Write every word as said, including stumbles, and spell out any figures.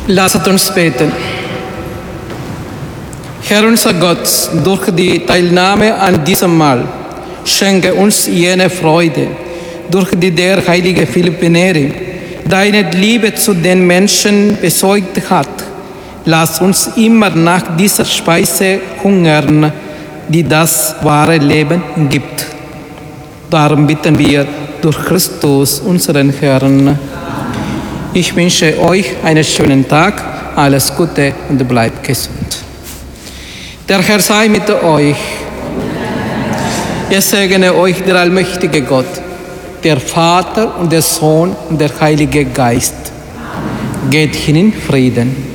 Lasst uns beten. Herr unser Gott, durch die Teilnahme an diesem Mahl schenke uns jene Freude, durch die der heilige Philipp Neri deine Liebe zu den Menschen bezeugt hat. Lass uns immer nach dieser Speise hungern, die das wahre Leben gibt. Darum bitten wir durch Christus, unseren Herrn. Ich wünsche euch einen schönen Tag, alles Gute und bleibt gesund. Der Herr sei mit euch. Ich segne euch der allmächtige Gott, der Vater und der Sohn und der Heilige Geist. Geht hin in Frieden.